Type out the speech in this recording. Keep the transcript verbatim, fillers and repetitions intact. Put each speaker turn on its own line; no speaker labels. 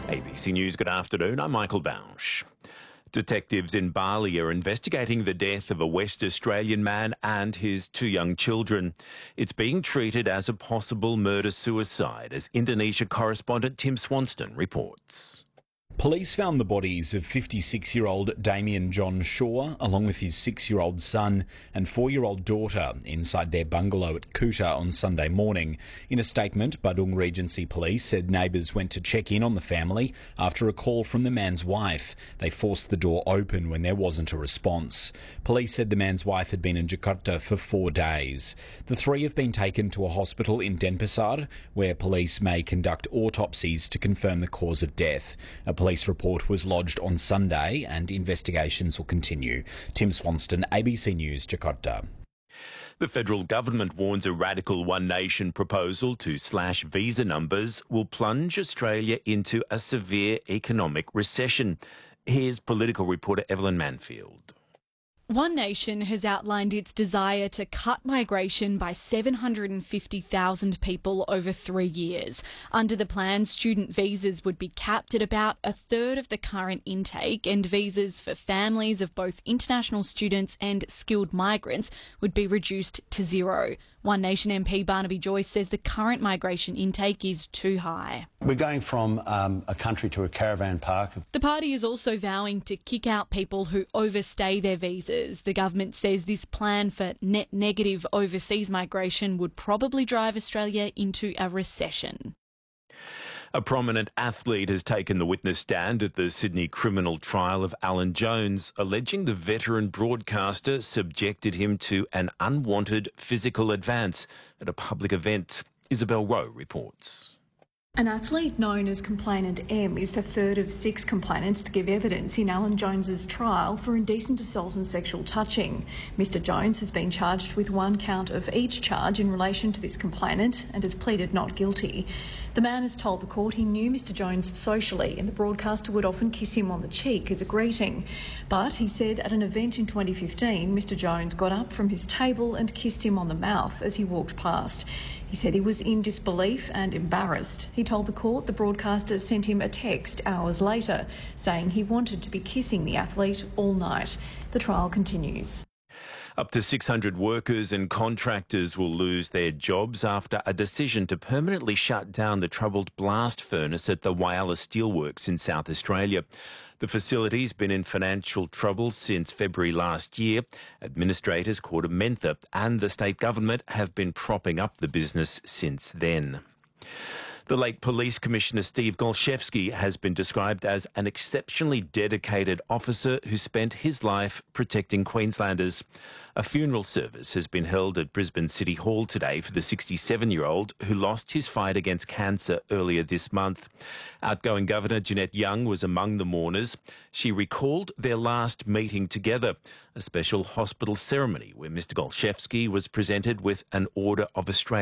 A B C News, good afternoon. I'm Michael Bausch. Detectives in Bali are investigating the death of a West Australian man and his two young children. It's being treated as a possible murder-suicide, as Indonesia correspondent Tim Swanston reports.
Police found the bodies of fifty-six-year-old Damien John Shaw, along with his six-year-old son and four-year-old daughter, inside their bungalow at Kuta on Sunday morning. In a statement, Badung Regency Police said neighbours went to check in on the family after a call from the man's wife. They forced the door open when there wasn't a response. Police said the man's wife had been in Jakarta for four days. The three have been taken to a hospital in Denpasar, where police may conduct autopsies to confirm the cause of death. A police report was lodged on Sunday and investigations will continue. Tim Swanston, A B C News, Jakarta.
The federal government warns a radical One Nation proposal to slash visa numbers will plunge Australia into a severe economic recession. Here's political reporter Evelyn Manfield.
One Nation has outlined its desire to cut migration by seven hundred fifty thousand people over three years. Under the plan, student visas would be capped at about a third of the current intake, and visas for families of both international students and skilled migrants would be reduced to zero. One Nation M P Barnaby Joyce says the current migration intake is too high.
We're going from um, a country to a caravan park.
The party is also vowing to kick out people who overstay their visas. The government says this plan for net negative overseas migration would probably drive Australia into a recession.
A prominent athlete has taken the witness stand at the Sydney criminal trial of Alan Jones, alleging the veteran broadcaster subjected him to an unwanted physical advance at a public event. Isabel Rowe reports.
An athlete known as Complainant M is the third of six complainants to give evidence in Alan Jones's trial for indecent assault and sexual touching. Mister Jones has been charged with one count of each charge in relation to this complainant and has pleaded not guilty. The man has told the court he knew Mister Jones socially and the broadcaster would often kiss him on the cheek as a greeting. But he said at an event in twenty fifteen, Mister Jones got up from his table and kissed him on the mouth as he walked past. He said he was in disbelief and embarrassed. He told the court the broadcaster sent him a text hours later saying he wanted to be kissing the athlete all night. The trial continues.
Up to six hundred workers and contractors will lose their jobs after a decision to permanently shut down the troubled blast furnace at the Whyalla Steelworks in South Australia. The facility's been in financial trouble since February last year. Administrators Court of Mentha and the state government have been propping up the business since then. The late Police Commissioner Steve Golszewski has been described as an exceptionally dedicated officer who spent his life protecting Queenslanders. A funeral service has been held at Brisbane City Hall today for the sixty-seven-year-old who lost his fight against cancer earlier this month. Outgoing Governor Jeanette Young was among the mourners. She recalled their last meeting together, a special hospital ceremony where Mr Golszewski was presented with an Order of Australia.